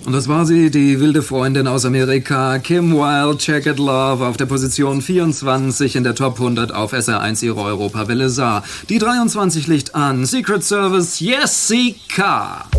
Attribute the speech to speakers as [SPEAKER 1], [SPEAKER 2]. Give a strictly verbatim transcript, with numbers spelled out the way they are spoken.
[SPEAKER 1] Und das war sie, die wilde Freundin aus Amerika, Kim Wilde, Jagged Love, auf der Position vierundzwanzig in der Top hundert auf S R eins ihre Europawelle sah. Die dreiundzwanzig liegt an. Secret Service, Jessica!